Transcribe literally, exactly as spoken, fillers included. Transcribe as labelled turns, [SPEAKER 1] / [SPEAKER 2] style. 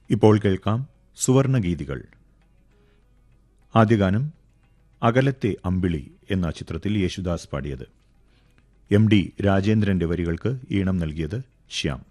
[SPEAKER 1] ഇപ്പോൾ കേൾക്കാം സുവർണഗീതികൾ. ആദ്യ ഗാനം അകലത്തെ അമ്പിളി എന്ന ചിത്രത്തിൽ യേശുദാസ് പാടിയത്. എം ഡി രാജേന്ദ്രന്റെ വരികൾക്ക് ഈണം നൽകിയത് ശ്യാം.